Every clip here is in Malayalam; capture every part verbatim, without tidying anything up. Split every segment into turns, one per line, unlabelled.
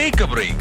Take a break.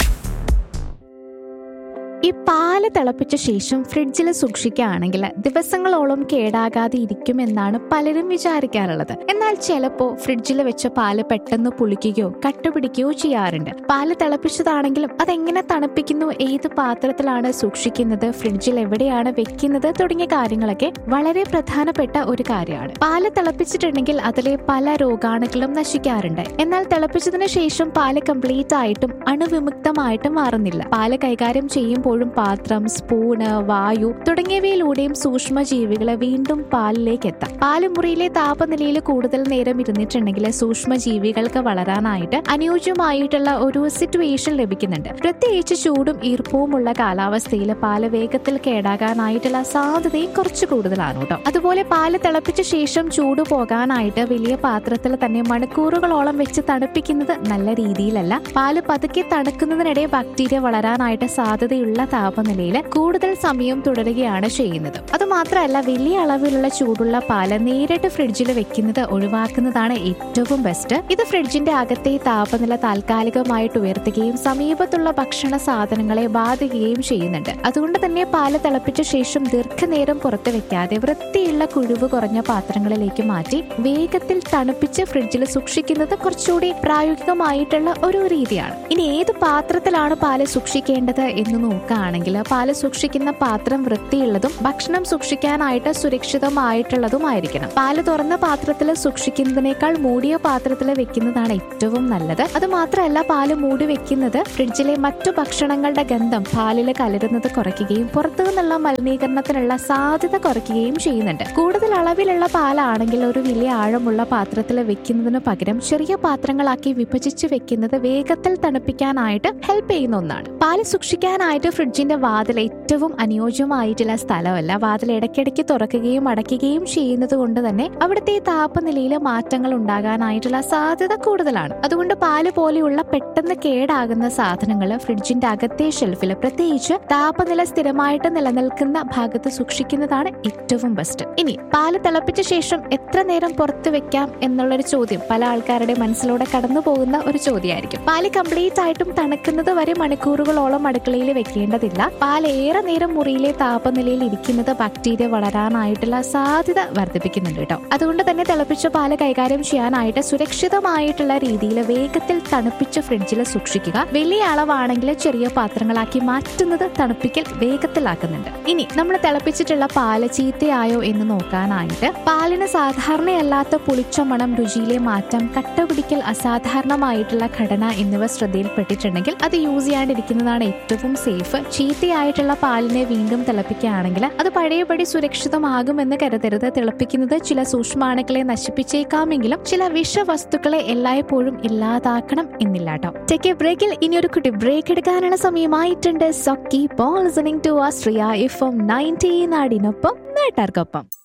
ഈ പാല് തിളപ്പിച്ച ശേഷം ഫ്രിഡ്ജിൽ സൂക്ഷിക്കുകയാണെങ്കിൽ ദിവസങ്ങളോളം കേടാകാതെ ഇരിക്കുമെന്നാണ് പലരും വിചാരിക്കാറുള്ളത്. എന്നാൽ ചിലപ്പോൾ ഫ്രിഡ്ജിൽ വെച്ച പാല് പെട്ടെന്ന് പുളിക്കുകയോ കട്ടുപിടിക്കുകയോ ചെയ്യാറുണ്ട്. പാല് തിളപ്പിച്ചതാണെങ്കിലും അതെങ്ങനെ തണുപ്പിക്കുന്നു, ഏത് പാത്രത്തിലാണ് സൂക്ഷിക്കുന്നത്, ഫ്രിഡ്ജിൽ എവിടെയാണ് വെക്കുന്നത് തുടങ്ങിയ കാര്യങ്ങളൊക്കെ വളരെ പ്രധാനപ്പെട്ട ഒരു കാര്യമാണ്. പാല് തിളപ്പിച്ചിട്ടുണ്ടെങ്കിൽ അതിലെ പല രോഗാണുക്കളും നശിക്കാറുണ്ട്. എന്നാൽ തിളപ്പിച്ചതിന് ശേഷം പാല് കംപ്ലീറ്റ് ആയിട്ടും അണുവിമുക്തമായിട്ട് മാറുന്നില്ല. പാല് കൈകാര്യം ചെയ്യുമ്പോൾ പാത്രം, സ്പൂണ്, വായു തുടങ്ങിയവയിലൂടെയും സൂക്ഷ്മജീവികളെ വീണ്ടും പാലിലേക്ക് എത്താം. പാലുമുറിയിലെ താപനിലയിൽ കൂടുതൽ നേരം ഇരുന്നിട്ടുണ്ടെങ്കിൽ സൂക്ഷ്മജീവികൾക്ക് വളരാനായിട്ട് അനുയോജ്യമായിട്ടുള്ള ഒരു സിറ്റുവേഷൻ ലഭിക്കുന്നുണ്ട്. പ്രത്യേകിച്ച് ചൂടും ഈർപ്പവുമുള്ള കാലാവസ്ഥയിൽ പാല് വേഗത്തിൽ കേടാകാനായിട്ടുള്ള സാധ്യതയും കുറച്ച് കൂടുതലാണ് കേട്ടോ. അതുപോലെ പാല് തിളപ്പിച്ച ശേഷം ചൂട് പോകാനായിട്ട് വലിയ പാത്രത്തിൽ തന്നെ മണിക്കൂറുകളോളം വെച്ച് തണുപ്പിക്കുന്നത് നല്ല രീതിയിലല്ല. പാല് പതുക്കെ തണുക്കുന്നതിനിടെ ബാക്ടീരിയ വളരാനായിട്ട് സാധ്യതയുള്ള താപനിലയിൽ കൂടുതൽ സമയം തുടരുകയാണ് ചെയ്യുന്നത്. അതുമാത്രമല്ല, വലിയ അളവിലുള്ള ചൂടുള്ള പാല് നേരിട്ട് ഫ്രിഡ്ജിൽ വെക്കുന്നത് ഒഴിവാക്കുന്നതാണ് ഏറ്റവും ബെസ്റ്റ്. ഇത് ഫ്രിഡ്ജിന്റെ അകത്തെ താപനില താൽക്കാലികമായിട്ട് ഉയർത്തുകയും സമീപത്തുള്ള ഭക്ഷണ സാധനങ്ങളെ ബാധിക്കുകയും ചെയ്യുന്നുണ്ട്. അതുകൊണ്ട് തന്നെ പാല് തിളപ്പിച്ച ശേഷം ദീർഘനേരം പുറത്ത് വെക്കാതെ വൃത്തിയുള്ള കുഴിവ് കുറഞ്ഞ പാത്രങ്ങളിലേക്ക് മാറ്റി വേഗത്തിൽ തണുപ്പിച്ച് ഫ്രിഡ്ജിൽ സൂക്ഷിക്കുന്നത് കുറച്ചുകൂടി പ്രായോഗികമായിട്ടുള്ള ഒരു രീതിയാണ്. ഇനി ഏത് പാത്രത്തിലാണ് പാല് സൂക്ഷിക്കേണ്ടത് എന്ന് നോക്കുകയാണെങ്കിൽ പാല് സൂക്ഷിക്കുന്ന പാത്രം വൃത്തിയുള്ളതും ഭക്ഷണം സൂക്ഷിക്കാനായിട്ട് സുരക്ഷിതമായിട്ടുള്ളതുമായിരിക്കണം. പാല് തുറന്ന പാത്രത്തിൽ സൂക്ഷിക്കുന്നതിനേക്കാൾ മൂടിയ പാത്രത്തിൽ വെക്കുന്നതാണ് ഏറ്റവും നല്ലത്. അത് മാത്രമല്ല, പാല് മൂടി വെക്കുന്നത് ഫ്രിഡ്ജിലെ മറ്റു ഭക്ഷണങ്ങളുടെ ഗന്ധം പാലിൽ കലരുന്നത് കുറയ്ക്കുകയും പുറത്തു നിന്നുള്ള മലിനീകരണത്തിനുള്ള സാധ്യത കുറയ്ക്കുകയും ചെയ്യുന്നുണ്ട്. കൂടുതൽ അളവിലുള്ള പാലാണെങ്കിൽ ഒരു വലിയ ആഴമുള്ള പാത്രത്തിൽ വെക്കുന്നതിന് പകരം ചെറിയ പാത്രങ്ങളാക്കി വിഭജിച്ച് വെക്കുന്നത് വേഗത്തിൽ തണുപ്പിക്കാനായിട്ട് ഹെൽപ്പ് ചെയ്യുന്ന ഒന്നാണ്. പാല് സൂക്ഷിക്കാനായിട്ട് ഫ്രിഡ്ജിന്റെ വാതിൽ ഏറ്റവും അനുയോജ്യമായിട്ടുള്ള സ്ഥലമല്ല. വാതിൽ ഇടയ്ക്കിടയ്ക്ക് തുറക്കുകയും അടയ്ക്കുകയും ചെയ്യുന്നത് കൊണ്ട് തന്നെ അവിടുത്തെ താപനിലയിൽ മാറ്റങ്ങൾ ഉണ്ടാകാനായിട്ടുള്ള സാധ്യത കൂടുതലാണ്. അതുകൊണ്ട് പാല് പോലെയുള്ള പെട്ടെന്ന് കേടാകുന്ന സാധനങ്ങൾ ഫ്രിഡ്ജിന്റെ അകത്തെ ഷെൽഫിൽ, പ്രത്യേകിച്ച് താപനില സ്ഥിരമായിട്ട് നിലനിൽക്കുന്ന ഭാഗത്ത് സൂക്ഷിക്കുന്നതാണ് ഏറ്റവും ബെസ്റ്റ്. ഇനി പാല് തിളപ്പിച്ച ശേഷം എത്ര നേരം പുറത്ത് വെക്കാം എന്നുള്ളൊരു ചോദ്യം പല ആൾക്കാരുടെ മനസ്സിലൂടെ കടന്നു പോകുന്ന ഒരു ചോദ്യമായിരിക്കും. പാല് കംപ്ലീറ്റ് ആയിട്ടും തണുക്കുന്നത് വരെ മണിക്കൂറുകളോളം അടുക്കളയിൽ വെക്കേണ്ടതില്ല. പാല് ഏറെ നേരം മുറിയിലെ താപനിലയിൽ ഇരിക്കുന്നത് ബാക്ടീരിയ വളരാനായിട്ടുള്ള സാധ്യത വർദ്ധിപ്പിക്കുന്നുണ്ട് കേട്ടോ. അതുകൊണ്ട് തന്നെ തിളപ്പിച്ച പാല് കൈകാര്യം ചെയ്യാനായിട്ട് സുരക്ഷിതമായിട്ടുള്ള രീതിയിൽ വേഗത്തിൽ തണുപ്പിച്ച് ഫ്രിഡ്ജിൽ സൂക്ഷിക്കുക. വലിയ അളവാണെങ്കിൽ ചെറിയ പാത്രങ്ങളാക്കി മാറ്റുന്നത് തണുപ്പിക്കൽ വേഗത്തിലാക്കുന്നുണ്ട്. ഇനി നമ്മൾ തിളപ്പിച്ചിട്ടുള്ള പാല് ചീത്തയായോ എന്ന് നോക്കാനായിട്ട് പാലിന് സാധാരണയല്ലാത്ത പുളിച്ച മണം, രുചിയിലെ മാറ്റം, കട്ട പിടിക്കൽ, അസാധാരണമായിട്ടുള്ള ഘടന എന്നിവ ശ്രദ്ധയിൽപ്പെട്ടിട്ടുണ്ടെങ്കിൽ അത് യൂസ് ചെയ്യാണ്ടിരിക്കുന്നതാണ് ഏറ്റവും സേഫ്. ചീത്തയായിട്ടുള്ള പാലിനെ വീണ്ടും തിളപ്പിക്കുകയാണെങ്കിൽ അത് പഴയപടി സുരക്ഷിതമാകുമെന്ന് കരുതരുത്. തിളപ്പിക്കുന്നത് ചില സൂക്ഷ്മാണുക്കളെ നശിപ്പിച്ചേക്കാമെങ്കിലും ചില വിഷവസ്തുക്കളെ എല്ലായ്പ്പോഴും ഇല്ലാതാക്കണം എന്നില്ല കേട്ടോ. ടേക്ക് എ ബ്രേക്കിൽ ഇനി ഒരു കുട്ടി ബ്രേക്ക് എടുക്കാനുള്ള സമയമായിട്ടുണ്ട്. So keep on listening to Austria F M ninety നാടിനൊപ്പം നാട്ടാർക്കൊപ്പം.